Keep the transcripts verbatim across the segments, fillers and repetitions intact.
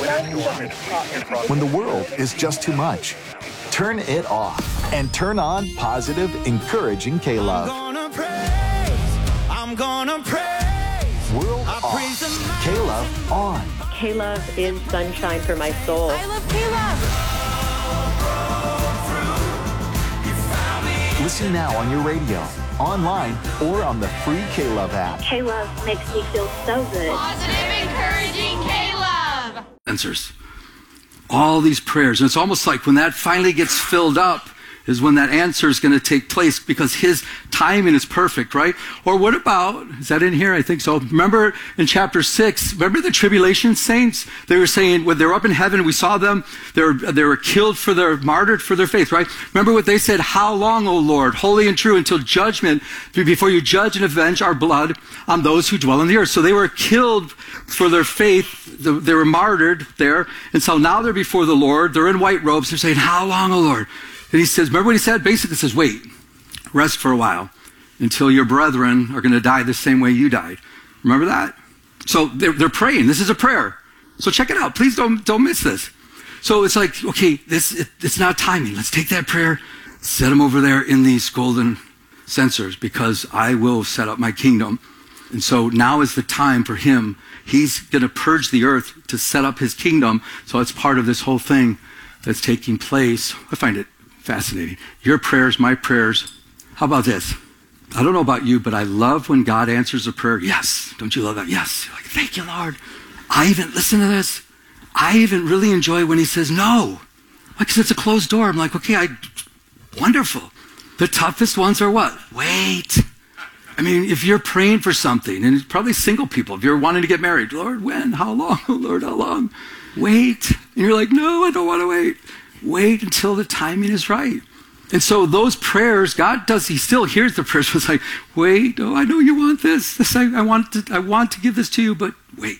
When the world is just too much, turn it off and turn on positive, encouraging K-Love. I'm gonna praise, I'm gonna praise. World I off, praise the K-Love on. K-Love is sunshine for my soul. I love K-Love. Listen now on your radio, online, or on the free K-Love app. K-Love makes me feel so good. Positive, encouraging K-Love. Answers. All these prayers. And it's almost like when that finally gets filled up is when that answer is going to take place because his timing is perfect, right? Or what about, is that in here? I think so. Remember in chapter six, remember the tribulation saints? They were saying when they were up in heaven, we saw them, they were, they were killed for their, martyred for their faith, right? Remember what they said? How long, O Lord, holy and true, until judgment, before you judge and avenge our blood on those who dwell on the earth. So they were killed for their faith. They were martyred there. And so now they're before the Lord. They're in white robes. They're saying, how long, O Lord? And he says, remember what he said? Basically says, wait, rest for a while until your brethren are going to die the same way you died. Remember that? So they're, they're praying. This is a prayer. So check it out. Please don't, don't miss this. So it's like, okay, this, it, it's not timing. Let's take that prayer, set them over there in these golden censers because I will set up my kingdom. And so now is the time for him. He's going to purge the earth to set up his kingdom. So it's part of this whole thing that's taking place. I find it fascinating. Your prayers, my prayers. How about this? I don't know about you, but I love when God answers a prayer. Yes. Don't you love that? Yes. You're like, thank you, Lord. I even, listen to this. I even really enjoy when he says no. Because it's a closed door. I'm like, okay, I, wonderful. The toughest ones are what? Wait. I mean, if you're praying for something, and it's probably single people, if you're wanting to get married, Lord, when? How long? Oh, Lord, how long? Wait. And you're like, no, I don't want to wait. Wait until the timing is right. And so those prayers, God does, he still hears the prayers. It's like, wait, oh, I know you want this. this I, I, want to, I want to give this to you, but wait.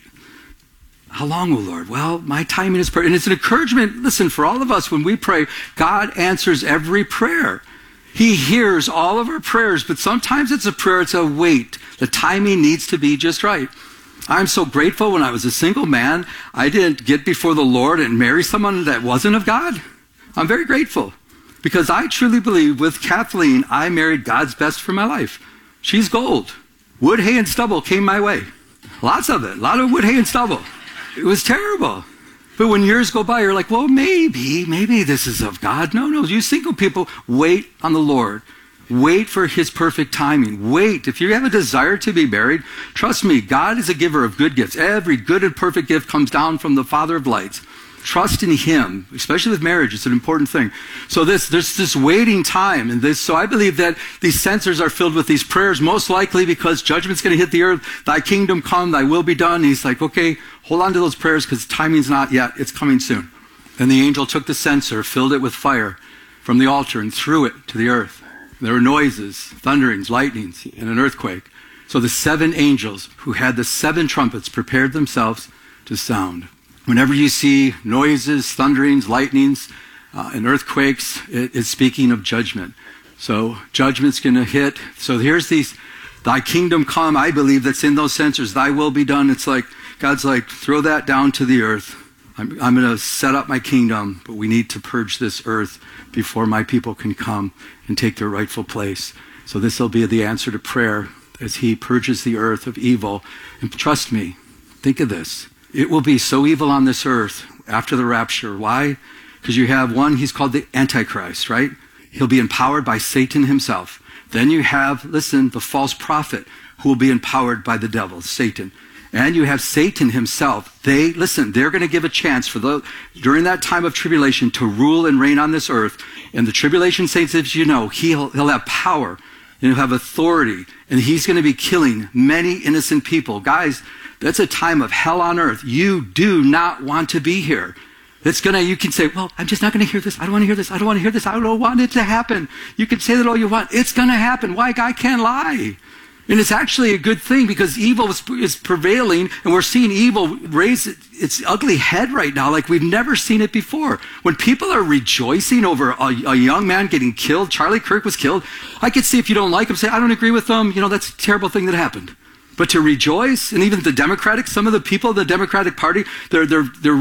How long, oh Lord? Well, my timing is perfect. And it's an encouragement, listen, for all of us, when we pray, God answers every prayer. He hears all of our prayers, but sometimes it's a prayer, it's a wait. The timing needs to be just right. I'm so grateful when I was a single man, I didn't get before the Lord and marry someone that wasn't of God. I'm very grateful because I truly believe with Kathleen, I married God's best for my life. She's gold. Wood, hay, and stubble came my way. Lots of it. A lot of wood, hay, and stubble. It was terrible. But when years go by, you're like, well, maybe, maybe this is of God. No, no, you single people, wait on the Lord. Wait for his perfect timing. Wait. If you have a desire to be married, trust me, God is a giver of good gifts. Every good and perfect gift comes down from the Father of lights. Trust in him, especially with marriage. It's an important thing. So this, there's this waiting time. And this, so I believe that these censers are filled with these prayers, most likely because judgment's going to hit the earth. Thy kingdom come, thy will be done. And he's like, okay, hold on to those prayers because timing's not yet. It's coming soon. And the angel took the censer, filled it with fire from the altar and threw it to the earth. There were noises, thunderings, lightnings, and an earthquake. So the seven angels who had the seven trumpets prepared themselves to sound. Whenever you see noises, thunderings, lightnings, uh, and earthquakes, it, it's speaking of judgment. So judgment's going to hit. So here's these, thy kingdom come, I believe that's in those censers. Thy will be done. It's like, God's like, throw that down to the earth. I'm, I'm going to set up my kingdom, but we need to purge this earth before my people can come and take their rightful place. So this will be the answer to prayer as he purges the earth of evil. And trust me, think of this. It will be so evil on this earth after the rapture. Why? Because you have one, he's called the Antichrist, right? He'll be empowered by Satan himself. Then you have, listen, the false prophet who will be empowered by the devil, Satan. And you have Satan himself. They, listen, they're going to give a chance for the, during that time of tribulation to rule and reign on this earth. And the tribulation saints, as you know, he'll, he'll have power and he'll have authority. And he's going to be killing many innocent people. Guys, that's a time of hell on earth. You do not want to be here. It's going to, you can say, well, I'm just not going to hear this. I don't want to hear this. I don't want to hear this. I don't want it to happen. You can say that all you want. It's going to happen. Why? God can't lie. And it's actually a good thing because evil is, is prevailing and we're seeing evil raise its ugly head right now like we've never seen it before. When people are rejoicing over a, a young man getting killed, Charlie Kirk was killed, I could see if you don't like him, say, I don't agree with them, you know, that's a terrible thing that happened. But to rejoice, and even the Democratic, some of the people in the Democratic Party, they're, they're, they're